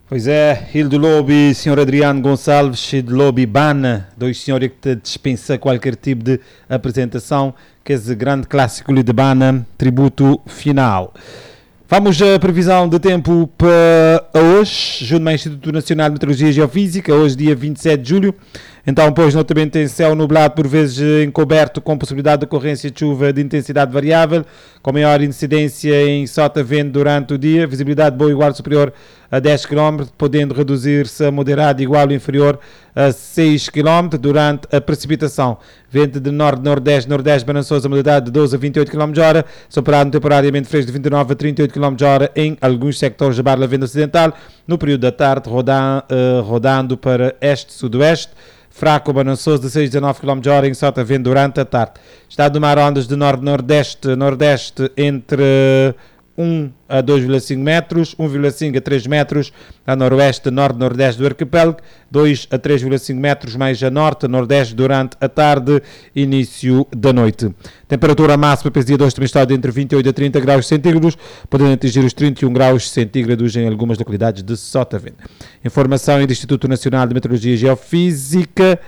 Pois é, Hildo Lobby, Sr. Adriano Gonçalves e de Lobby Bana, dois senhores que dispensa qualquer tipo de apresentação, que é esse grande clássico de Bana, tributo final. Vamos à previsão de tempo para hoje, junto ao Instituto Nacional de Meteorologia e Geofísica, hoje dia 27 de julho. Então, pois, notamente tem céu nublado, por vezes encoberto, com possibilidade de ocorrência de chuva de intensidade variável, com maior incidência em sotavento durante o dia, visibilidade boa igual ou superior a 10 km, podendo reduzir-se a moderado igual ou inferior a 6 km durante a precipitação. Vento de norte-nordeste, nordeste balançoso a modalidade de 12 a 28 km/h, soprando temporariamente fresco de 29 a 38 km/h em alguns sectores da Barlavento Ocidental, no período da tarde, rodando para este-sudoeste. Fraco balançoso de 6 a 19 km/h em sotavento durante a tarde. Estado do mar, ondas de norte-nordeste, nordeste entre 1 a 2,5 metros, 1,5 a 3 metros a noroeste, norte-nordeste do arquipélago, 2 a 3,5 metros mais a norte-nordeste durante a tarde, início da noite. Temperatura máxima para esse dia de hoje também está entre 28 a 30 graus centígrados, podendo atingir os 31 graus centígrados em algumas localidades de sotavento. Informação do Instituto Nacional de Meteorologia e Geofísica.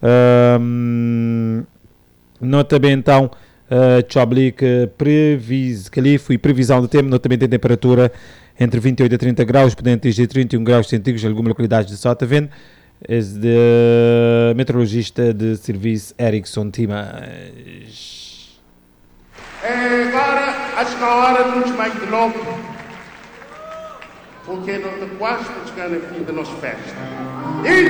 Nota bem então, previsão do tempo, notamente tem temperatura entre 28 a 30 graus, podendo atingir 31 graus centígrados em algumas localidades de sotavento. É de meteorologista de serviço Erickson Timas. Agora acho que a hora não nos vai de novo, porque não te quase chegar no fim da nossa festa.